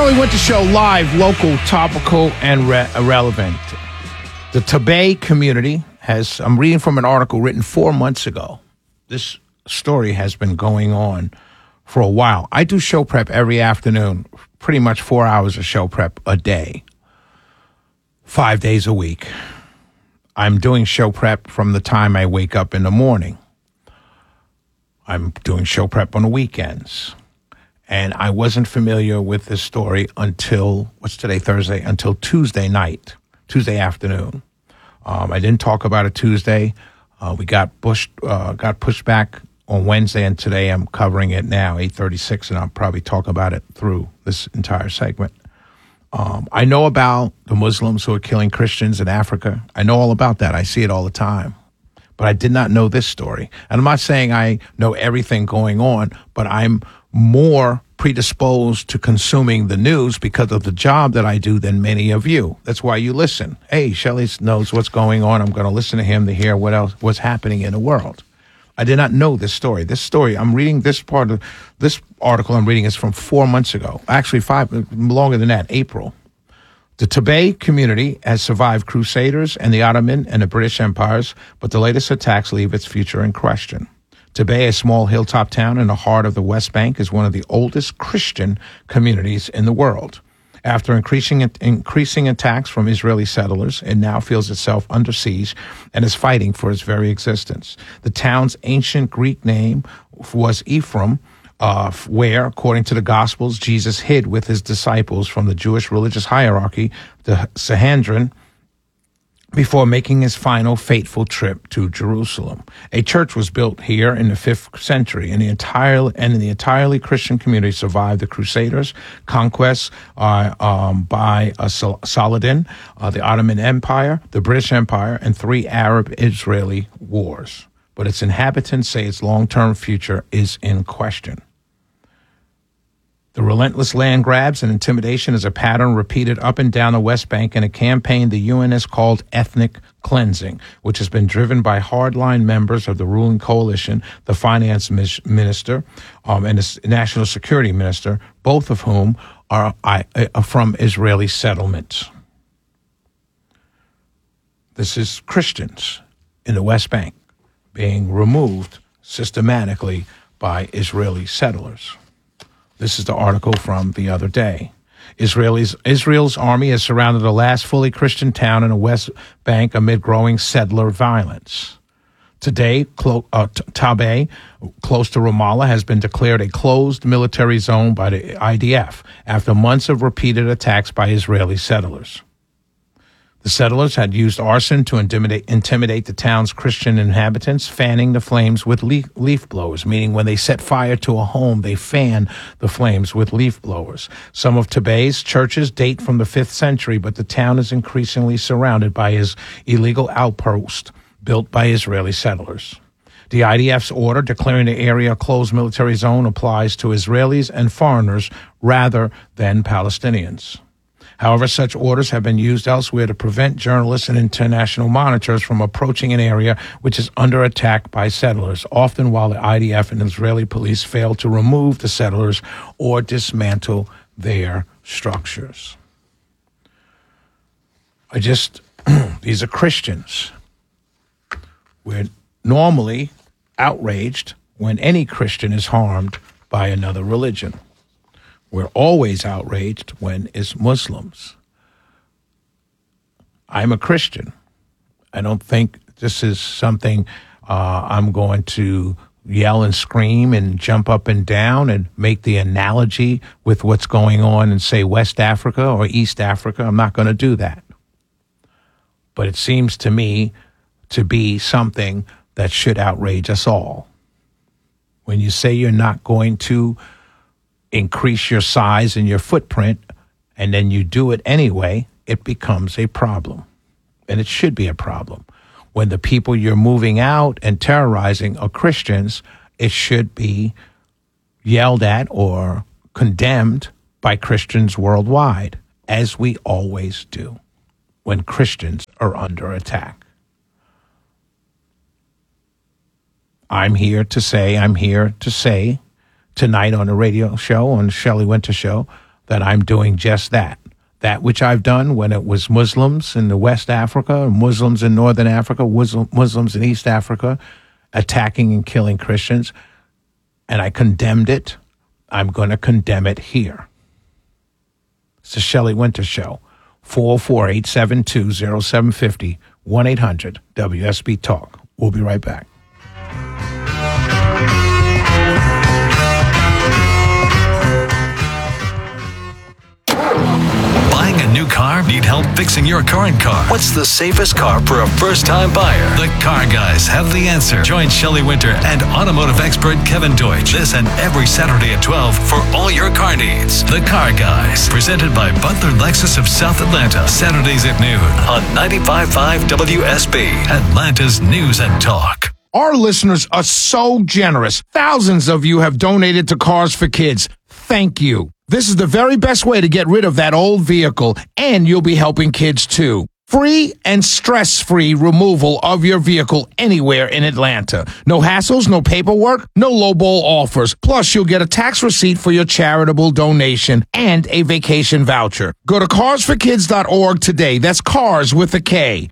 Shirley Winter Show, live, local, topical, and relevant. The Tabay community I'm reading from an article written 4 months ago. This story has been going on for a while. I do show prep every afternoon, pretty much 4 hours of show prep a day, 5 days a week. I'm doing show prep from the time I wake up in the morning. I'm doing show prep on the weekends. And I wasn't familiar with this story until, what's today, Thursday, until Tuesday night, Tuesday afternoon. I didn't talk about it Tuesday. We got pushed back on Wednesday, and today I'm covering it now, 8:36, and I'll probably talk about it through this entire segment. I know about the Muslims who are killing Christians in Africa. I know all about that. I see it all the time. But I did not know this story. And I'm not saying I know everything going on, but I'm more predisposed to consuming the news because of the job that I do than many of you. That's why you listen. Hey, Shelley knows what's going on. I'm going to listen to him to hear what's happening in the world. I did not know this story. This story, I'm reading this part of this article I'm reading is from 4 months ago. Actually, longer than that, April. The Tabay community has survived Crusaders and the Ottoman and the British empires, but the latest attacks leave its future in question. Tabay, a small hilltop town in the heart of the West Bank, is one of the oldest Christian communities in the world. After increasing attacks from Israeli settlers, it now feels itself under siege and is fighting for its very existence. The town's ancient Greek name was Ephraim, where, according to the Gospels, Jesus hid with his disciples from the Jewish religious hierarchy, the Sanhedrin, before making his final fateful trip to Jerusalem. A church was built here in the 5th century, and the entirely Christian community survived the Crusaders, conquests by Saladin, the Ottoman Empire, the British Empire, and 3 Arab-Israeli wars. But its inhabitants say its long-term future is in question. The relentless land grabs and intimidation is a pattern repeated up and down the West Bank in a campaign the UN has called ethnic cleansing, which has been driven by hardline members of the ruling coalition, the finance minister and the national security minister, both of whom are from Israeli settlements. This is Christians in the West Bank being removed systematically by Israeli settlers. This is the article from the other day. Israel's army has surrounded the last fully Christian town in the West Bank amid growing settler violence. Today, Tabay, close to Ramallah, has been declared a closed military zone by the IDF after months of repeated attacks by Israeli settlers. The settlers had used arson to intimidate the town's Christian inhabitants, fanning the flames with leaf blowers, meaning when they set fire to a home, they fan the flames with leaf blowers. Some of Tabay's churches date from the 5th century, but the town is increasingly surrounded by his illegal outpost built by Israeli settlers. The IDF's order declaring the area a closed military zone applies to Israelis and foreigners rather than Palestinians. However, such orders have been used elsewhere to prevent journalists and international monitors from approaching an area which is under attack by settlers, often while the IDF and Israeli police fail to remove the settlers or dismantle their structures. These are Christians. We're normally outraged when any Christian is harmed by another religion. We're always outraged when it's Muslims. I'm a Christian. I don't think this is something I'm going to yell and scream and jump up and down and make the analogy with what's going on in, say, West Africa or East Africa. I'm not going to do that. But it seems to me to be something that should outrage us all. When you say you're not going to increase your size and your footprint, and then you do it anyway, it becomes a problem. And it should be a problem. When the people you're moving out and terrorizing are Christians, it should be yelled at or condemned by Christians worldwide, as we always do when Christians are under attack. I'm here to say tonight on the radio show, on the Shelley Winter Show, that I'm doing just that. That which I've done when it was Muslims in the West Africa, Muslims in Northern Africa, Muslims in East Africa, attacking and killing Christians, and I condemned it. I'm going to condemn it here. It's the Shelley Winter Show. 404-872-0750, 1-800-WSB-TALK. We'll be right back. Buying a new car? Need help fixing your current car? What's the safest car for a first-time buyer? The Car Guys have the answer. Join Shelley Winter and automotive expert Kevin Deutsch this and every Saturday at 12 for all your car needs. The Car Guys, presented by Butler Lexus of South Atlanta, Saturdays at noon on 95.5 WSB, Atlanta's News and Talk. Our listeners are so generous. Thousands of you have donated to Cars for Kids. Thank you. This is the very best way to get rid of that old vehicle, and you'll be helping kids too. Free and stress-free removal of your vehicle anywhere in Atlanta. No hassles, no paperwork, no lowball offers. Plus, you'll get a tax receipt for your charitable donation and a vacation voucher. Go to carsforkids.org today. That's cars with a K.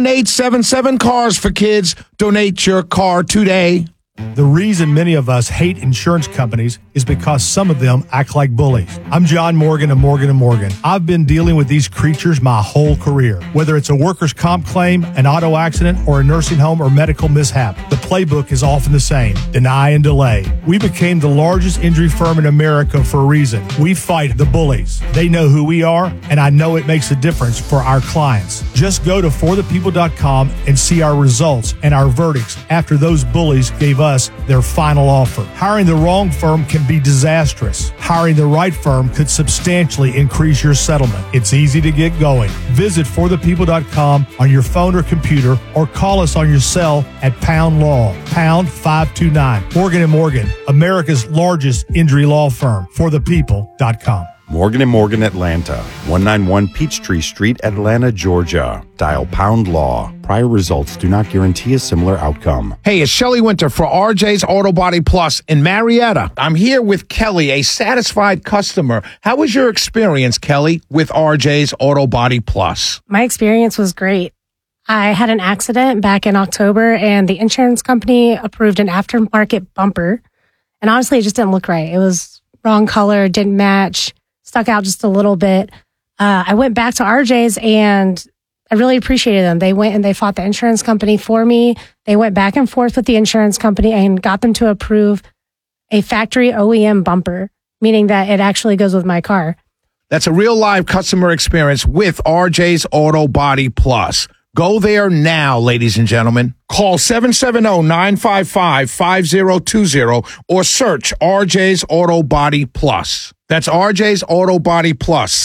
1-877-CARS-FOR-KIDS. Donate your car today. The reason many of us hate insurance companies is because some of them act like bullies. I'm John Morgan of Morgan & Morgan. I've been dealing with these creatures my whole career. Whether it's a workers' comp claim, an auto accident, or a nursing home or medical mishap, the playbook is often the same: deny and delay. We became the largest injury firm in America for a reason. We fight the bullies. They know who we are, and I know it makes a difference for our clients. Just go to forthepeople.com and see our results and our verdicts after those bullies gave us their final offer. Hiring the wrong firm can be disastrous. Hiring the right firm could substantially increase your settlement. It's easy to get going. Visit forthepeople.com on your phone or computer, or call us on your cell at pound law, pound 529. Morgan & Morgan, America's largest injury law firm. forthepeople.com. Morgan & Morgan Atlanta, 191 Peachtree Street, Atlanta, Georgia. Dial pound law. Prior results do not guarantee a similar outcome. Hey, it's Shelley Winter for RJ's Auto Body Plus in Marietta. I'm here with Kelly, a satisfied customer. How was your experience, Kelly, with RJ's Auto Body Plus? My experience was great. I had an accident back in October, and the insurance company approved an aftermarket bumper. And honestly, it just didn't look right. It was wrong color, didn't match, stuck out just a little bit. I went back to RJ's, and I really appreciated them. They went and they fought the insurance company for me. They went back and forth with the insurance company and got them to approve a factory OEM bumper, meaning that it actually goes with my car. That's a real live customer experience with RJ's Auto Body Plus. Go there now, ladies and gentlemen. Call 770-955-5020 or search RJ's Auto Body Plus. That's RJ's Auto Body Plus,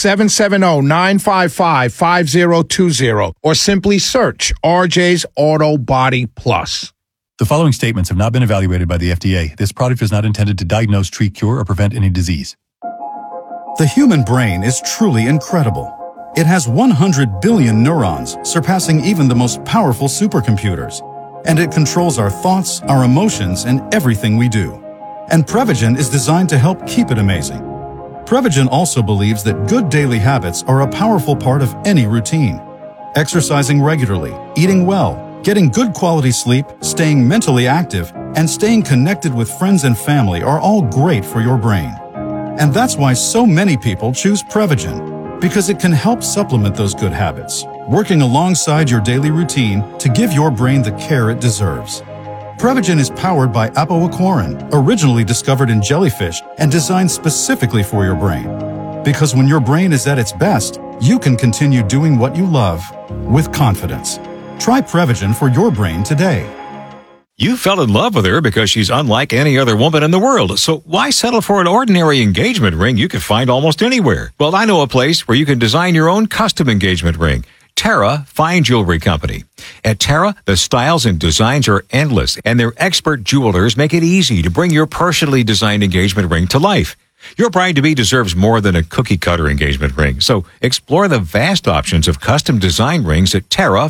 770-955-5020, or simply search RJ's Auto Body Plus. The following statements have not been evaluated by the FDA. This product is not intended to diagnose, treat, cure, or prevent any disease. The human brain is truly incredible. It has 100 billion neurons, surpassing even the most powerful supercomputers. And it controls our thoughts, our emotions, and everything we do. And Prevagen is designed to help keep it amazing. Prevagen also believes that good daily habits are a powerful part of any routine. Exercising regularly, eating well, getting good quality sleep, staying mentally active, and staying connected with friends and family are all great for your brain. And that's why so many people choose Prevagen, because it can help supplement those good habits, working alongside your daily routine to give your brain the care it deserves. Prevagen is powered by apoaquarin, originally discovered in jellyfish and designed specifically for your brain. Because when your brain is at its best, you can continue doing what you love with confidence. Try Prevagen for your brain today. You fell in love with her because she's unlike any other woman in the world. So why settle for an ordinary engagement ring you can find almost anywhere? Well, I know a place where you can design your own custom engagement ring. Terra Fine Jewelry Company. At Terra, the styles and designs are endless, and their expert jewelers make it easy to bring your personally designed engagement ring to life. Your bride-to-be deserves more than a cookie-cutter engagement ring, so explore the vast options of custom design rings at Terra